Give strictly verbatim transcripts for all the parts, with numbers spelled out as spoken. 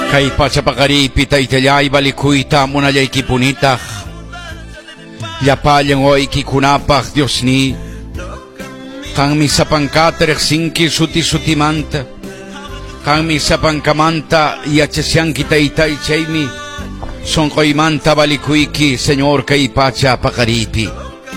Kay pachapakaripi taytayay balikuita munayay kipunitah. Yapalyang oy kikunapah Dios ni. Kang misapangkaterek singki suti sutimanta. Kang misapangkamanta yachasyang kitaytay chaymi. Songkoy manta balikuiki Señor kay pachapakaripi.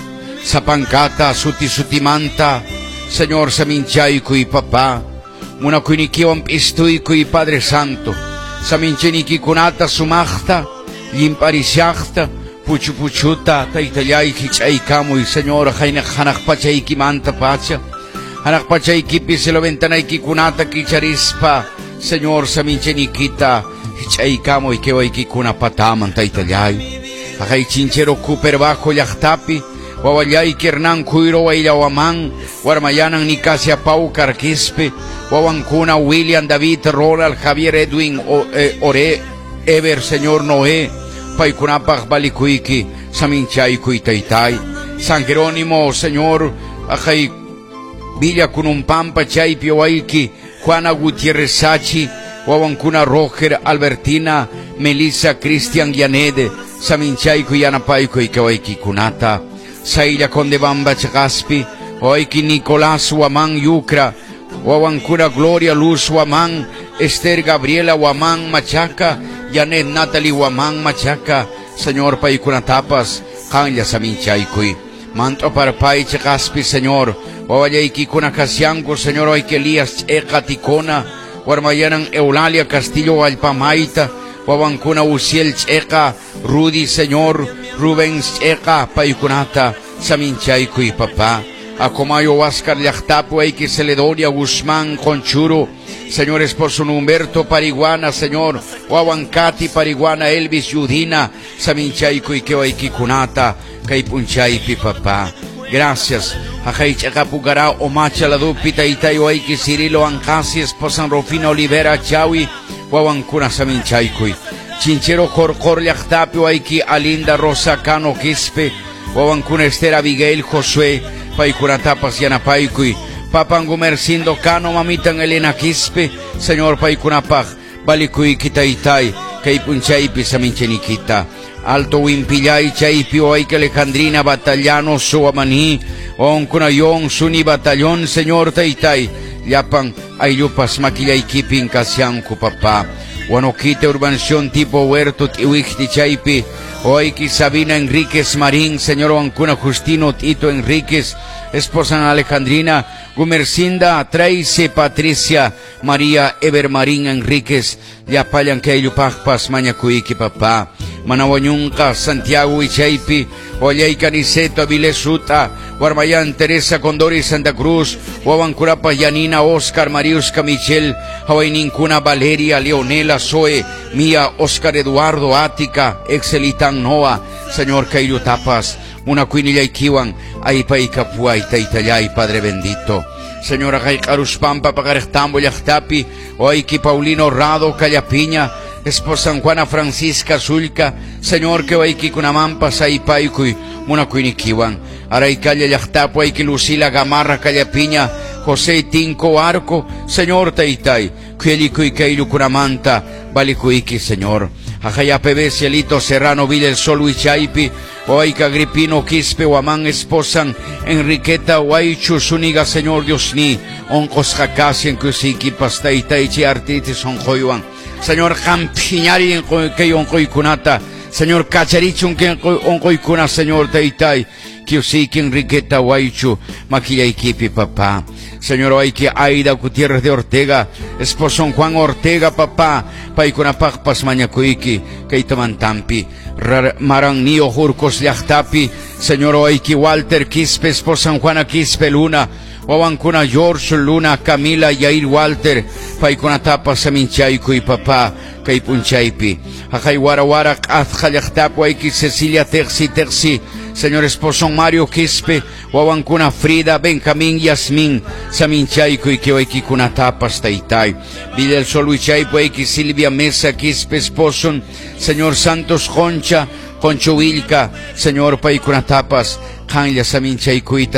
Sapangkata suti sutimanta Señor saminchay kuy papa. Muna kunikiwam pistuy kuy Padre Santo. Samincheniki kunata sumachta, limparisyachta, puchu-puchuta, taytayay kichay kamoy, Señor, haynak hanak pachay kimanta pacha, hanak pachay kipi siloventanay kikunata kicharispa, Señor, saminchenikita, kichay kamoy, keway kikuna pataman, taytayay, akay chinchero kuper bajo yachtapi, wawayay kirnang kuiro waylawaman, warmayanang nikasya pau karkispe, wawankuna William, David, Ronald, Javier, Edwin, o, eh, Ore, Ever, Señor Noé, paikunapag balikuiki, saminchay kuitaytay, San Jerónimo, Señor, akay Villa Kunumpampa, chay piwaiki, Juana Gutierrez Sachi, wawankuna Roger, Albertina, Melissa, Cristian, Yanede, saminchay kuyanapay kuikawaiki kunata, Saila Condebamba Chakaspi, Oiki Nicolás Waman Yucra, Wawankura Gloria Luz Waman, Esther Gabriela Waman Machaca, Janet Natalie Waman Machaca, Señor Paikunatapas, Kanya Saminchaykui, Manto Parpay Chakaspi, Señor, Wawayaki Kunakasyanko, Señor Oiki Elías Eka Ticona, Warmayanan Eulalia Castillo Alpamaita, Wawankuna Uciel Eka, Rudy, Señor, Rubén Eka Paikunata, Saminchaykui Papá, Acomayo Oscar Yachtapo, Eiki Celedonia Guzmán Conchuro, Señor Esposo Humberto Pariguana, Señor, Wawankati Pariguana, Elvis Yudina, Saminchaykui Kewaiki Kunata, Kaipunchaypi Papá. Gracias. Ajaichakapugara Omacha Ladupita Itayoiki Cirilo Ancasi, Esposan Rufina Olivera Chawi, Wawankuna Saminchaykui. Chinchero Corcor Yachtapo, Eiki Alinda Rosa Cano Quispe, Wawankuna Esther Abigail Josué, Paikunatapas Yanapaykui, Papangumercindo Cano Mamitan Elena Quispe, Señor Paikunapaj, Balikui Kitaitai, Kaipunchaypi Saminchenikita, Alto Wimpillay Chaypi Oike Alejandrina Batallano Suamani, Onkunayon Suni Batallón, Señor Taitai, Yapan Ayupas Maquillay Kipin Kasianku Papá, Guanoquite Urbanización tipo Huerto Tiwikti Chaypi, Oiki Sabina Enríquez Marín, Señor Oancuna Justino Tito Enríquez, Esposa Alejandrina, Gumercinda, Tracy, Patricia, María Ever Marín Enríquez, Yapayan Kayupajpas, Mañacuiki Papá, Manawanyunca, Santiago Ichaipi, Oyay Caniceto, Avilesuta, Guarmayan, Teresa Condori, Santa Cruz, Huabancurapa, Yanina, Oscar, Mariusca, Michel, Hawainincuna, Valeria, Leonela, Zoe, Mía, Oscar Eduardo, Ática, Exelitan Noa, Señor Kailutapas, Munacuinilla Kiwan, Aipai Capua, Itaitayay, Padre bendito. Señora Jaicarus Pampa, Pagartambo, Yachtapi, Oiki Paulino Rado, Callapiña, Esposa Juana Francisca Zulca, Señor que Oiki Kunamampa, Saipaikui, Munacuinikiwan, Araicalla Yachtapo, Oiki Lucila Gamarra, Callapiña, José Tinco Arco, Señor Taitai, Kuelikui Kailu Kunamanta, Balikuiki, Señor. Ajayapebe, Cielito Serrano, Villa el Sol, Huichaipi, Oaika Gripino, Quispe, Huamán, Esposan, Enriqueta, Huaychu, Suniga, Señor Dios ni, Oncos Jacasien, Kusiki, Pastaita, Ichi Artitis, Onjoyuan, Señor Campiñari, en Oncoycunata, Señor Cacharichun, que Oncoycuna, Señor Taitai, Kiusiki, Enriqueta, Huaychu, Maquilla Iquipi, Papá. Señor Oiki Aida Gutiérrez de Ortega, Esposo Juan Ortega, Papá, Paikunapagpas Mañacuiki, Keitamantampi, Marang Nio Jurcos Yachtapi, Señor Oiki Walter Quispe, Esposa Juana Quispe Luna, Wawankuna George Luna, Camila Yair Walter, Paikunatapa Saminchayku y Papá, Kaipunchaypi, Ajaywarawara Azja Yachtapo, Oiki Cecilia Terzi Terzi, Señor Esposo Mario Quispe, Wawankuna Frida, Benjamín Yasmin, Saminchayku y Kioiki Kunatapas Taitai, Villa el Sol Huichaipo, Oiki Silvia Mesa Quispe, Esposo, Señor Santos Concha, Concho Vilca, Señor Paikunatapas, Kanya Saminchayku